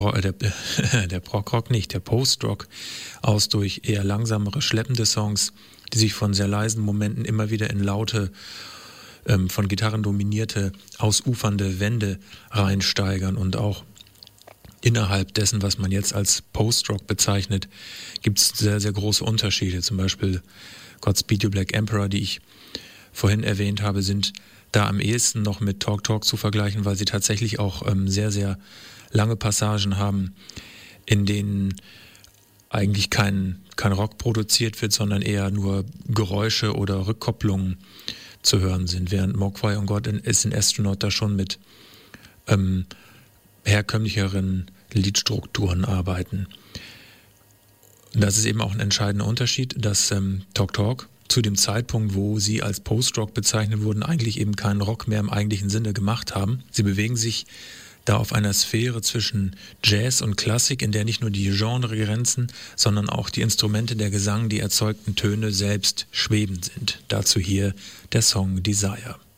der Prog-Rock nicht, der Post-Rock aus durch eher langsamere, schleppende Songs, die sich von sehr leisen Momenten immer wieder in laute, von Gitarren dominierte, ausufernde Wände reinsteigern. Und auch innerhalb dessen, was man jetzt als Post-Rock bezeichnet, gibt es sehr, sehr große Unterschiede. Zum Beispiel Godspeed You Black Emperor, die ich vorhin erwähnt habe, sind da am ehesten noch mit Talk Talk zu vergleichen, weil sie tatsächlich auch sehr, sehr lange Passagen haben, in denen eigentlich kein Rock produziert wird, sondern eher nur Geräusche oder Rückkopplungen zu hören sind, während Mogwai und God is an Astronaut da schon mit herkömmlicheren Liedstrukturen arbeiten. Das ist eben auch ein entscheidender Unterschied, dass Talk Talk zu dem Zeitpunkt, wo sie als Post-Rock bezeichnet wurden, eigentlich eben keinen Rock mehr im eigentlichen Sinne gemacht haben. Sie bewegen sich da auf einer Sphäre zwischen Jazz und Klassik, in der nicht nur die Genregrenzen, sondern auch die Instrumente, der Gesang, die erzeugten Töne selbst schwebend sind. Dazu hier der Song Desire.